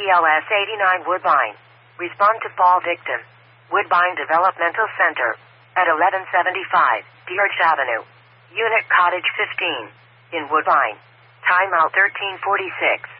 BLS 89 Woodbine. Respond to fall victim. Woodbine Developmental Center. At 1175 Dearch Avenue. Unit Cottage 15. In Woodbine. Timeout 1346.